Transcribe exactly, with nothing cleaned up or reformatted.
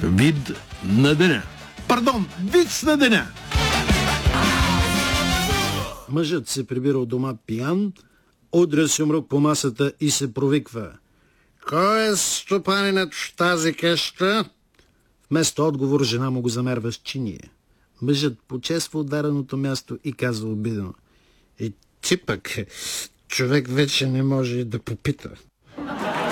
Вид на деня. Пардон, виц на деня. Мъжът се прибира от дома пиян, удря си умрук по масата и се провиква: "Кой е стопанинът в тази къща?" Вместо отговор жена му го замерва с чиние. Мъжът почесва удареното място и казва обидено: "И ти пък, човек вече не може да попита."